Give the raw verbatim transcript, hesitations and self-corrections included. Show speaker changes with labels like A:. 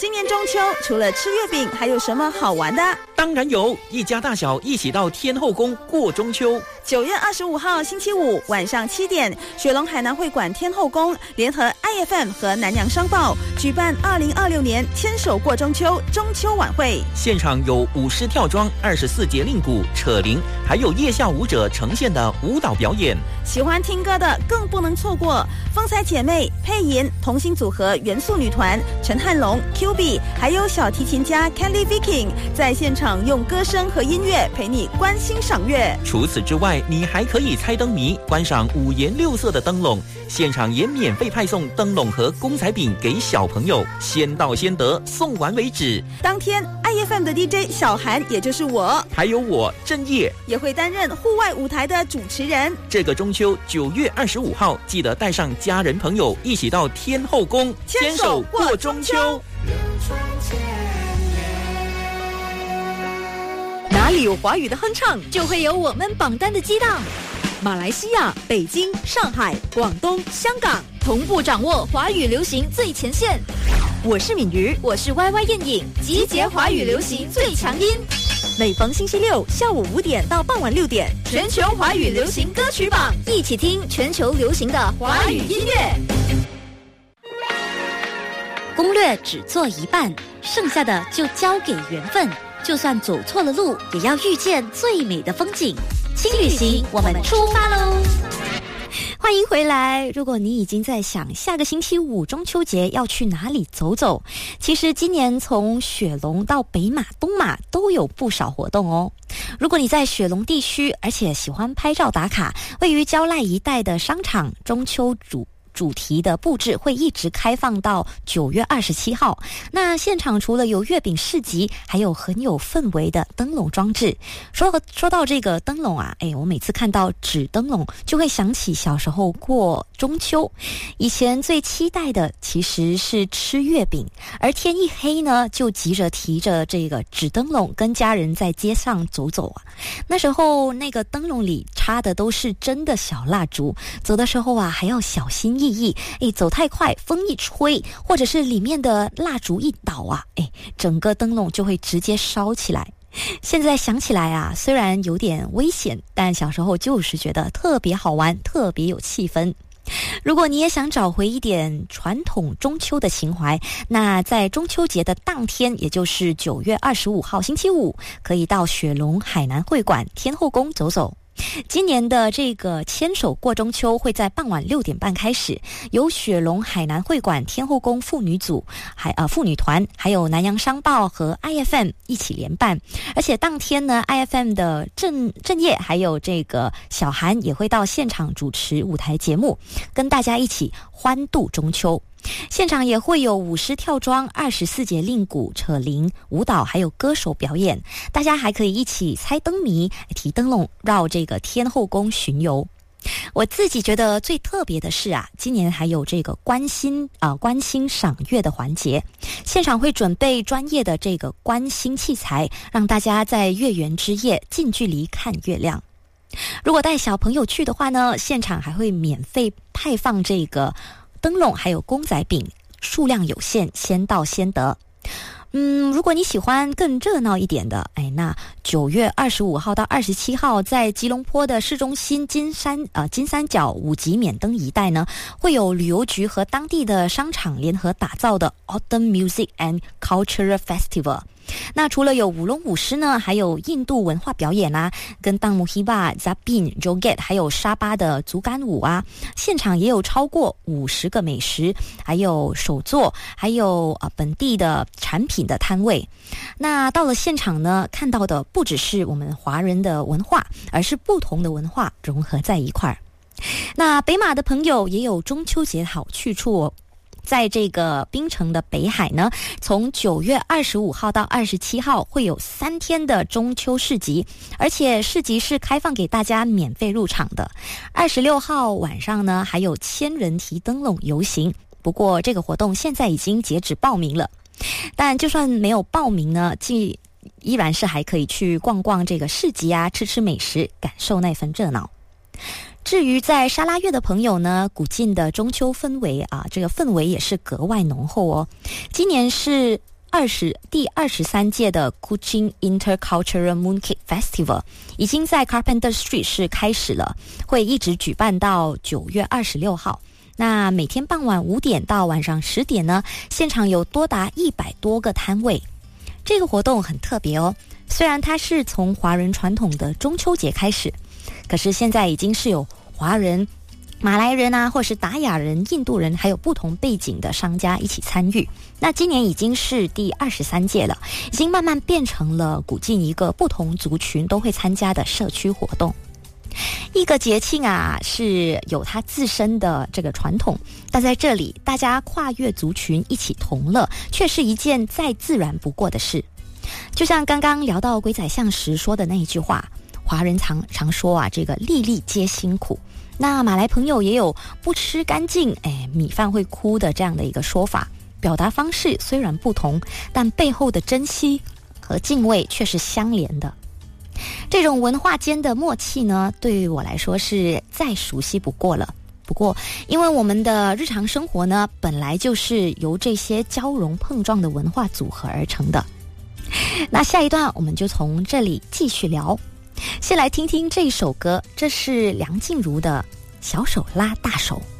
A: 今年中秋除了吃月饼，还有什么好玩的？
B: 当然有，一家大小一起到天后宫过中秋。
A: 九月二十五号星期五晚上七点，雪隆海南会馆天后宫联合 I F M 和南洋商报举办二零二六年牵手过中秋中秋晚会，
B: 现场有舞狮跳桩、二十四节令鼓、扯铃，还有夜下舞者呈现的舞蹈表演。
A: 喜欢听歌的更不能错过，风采姐妹、配音童星组合元素女团、陈汉龙、Q B， 还有小提琴家 Kelly Viking 在现场用歌声和音乐陪你观星赏月。
B: 除此之外，你还可以猜灯谜，观赏五颜六色的灯笼，现场也免费派送灯笼和公仔饼给小朋友，先到先得，送完为止。
A: 当天 I F M 的 D J 小韩，也就是我，
B: 还有我郑业，
A: 也会担任户外舞台的主持人。
B: 这个中秋九月二十五号，记得带上家人朋友一起到天后宫
A: 牵手过中秋。
C: 哪里有华语的哼唱，就会有我们榜单的激荡。马来西亚、北京、上海、广东、香港，同步掌握华语流行最前线。我是敏瑜，我是 Y Y 燕影，集结华语流行最强音。每逢星期六下午五点到傍晚六点，全球华语流行歌曲榜，一起听全球流行的华语音乐。
D: 攻略只做一半，剩下的就交给缘分。就算走错了路，也要遇见最美的风景。轻旅行，我们出发喽！
C: 欢迎回来。如果你已经在想下个星期五中秋节要去哪里走走，其实今年从雪隆到北马、东马都有不少活动哦。如果你在雪隆地区，而且喜欢拍照打卡，位于蕉赖一带的商场中秋主主题的布置会一直开放到九月二十七号。那现场除了有月饼市集，还有很有氛围的灯笼装置。说说到这个灯笼啊，哎，我每次看到纸灯笼就会想起小时候过中秋，以前最期待的其实是吃月饼，而天一黑呢，就急着提着这个纸灯笼跟家人在街上走走啊。那时候那个灯笼里插的都是真的小蜡烛，走的时候啊还要小心意义，哎，走太快风一吹，或者是里面的蜡烛一倒啊，哎，整个灯笼就会直接烧起来。现在想起来啊，虽然有点危险，但小时候就是觉得特别好玩，特别有气氛。如果你也想找回一点传统中秋的情怀，那在中秋节的当天，也就是九月二十五号星期五，可以到雪隆海南会馆天后宫走走。今年的这个牵手过中秋会在傍晚六点半开始，由雪隆海南会馆天后宫妇女组、还呃妇女团，还有南洋商报和 I F M 一起联办。而且当天呢 ，I F M 的郑郑业还有这个小韩也会到现场主持舞台节目，跟大家一起欢度中秋。现场也会有舞狮跳桩、二十四节令鼓、扯铃、舞蹈，还有歌手表演。大家还可以一起猜灯谜、提灯笼，绕这个天后宫巡游。我自己觉得最特别的是啊，今年还有这个观星啊、呃、观星赏月的环节，现场会准备专业的这个观星器材，让大家在月圆之夜近距离看月亮。如果带小朋友去的话呢，现场还会免费派放这个灯笼还有公仔饼，数量有限，先到先得。嗯，如果你喜欢更热闹一点的，哎，那九月二十五号到二十七号，在吉隆坡的市中心金山呃金三角五级免灯一带呢，会有旅游局和当地的商场联合打造的 Autumn Music and Cultural Festival。那除了有舞龙舞狮呢，还有印度文化表演啊，跟当木希巴、Zabin、Joget， 还有沙巴的竹竿舞啊，现场也有超过五十个美食，还有手作，还有呃本地的产品的摊位。那到了现场呢，看到的不只是我们华人的文化，而是不同的文化融合在一块儿。那北马的朋友也有中秋节好去处哦。在这个槟城的北海呢，从九月二十五号到二十七号会有三天的中秋市集，而且市集是开放给大家免费入场的。二十六号晚上呢，还有千人提灯笼游行，不过这个活动现在已经截止报名了。但就算没有报名呢，既依然是还可以去逛逛这个市集啊，吃吃美食，感受那份热闹。至于在沙拉越的朋友呢，古晋的中秋氛围啊，这个氛围也是格外浓厚哦。今年是二十第二十三届的 Kuching Intercultural Mooncake Festival 已经在 Carpenter Street 市开始了，会一直举办到九月二十六号。那每天傍晚五点到晚上十点呢，现场有多达一百多个摊位。这个活动很特别哦，虽然它是从华人传统的中秋节开始，可是现在已经是有华人、马来人啊，或是达雅人、印度人，还有不同背景的商家一起参与。那今年已经是第二十三届了，已经慢慢变成了古晋一个不同族群都会参加的社区活动。一个节庆啊，是有它自身的这个传统，但在这里大家跨越族群一起同乐，却是一件再自然不过的事。就像刚刚聊到龟仔巷时说的那一句话，华人常常说啊，这个粒粒皆辛苦。那马来朋友也有不吃干净，哎，米饭会哭的这样的一个说法，表达方式虽然不同，但背后的珍惜和敬畏却是相连的。这种文化间的默契呢，对于我来说是再熟悉不过了。不过，因为我们的日常生活呢，本来就是由这些交融碰撞的文化组合而成的。那下一段我们就从这里继续聊。先来听听这首歌，这是梁静茹的《小手拉大手》。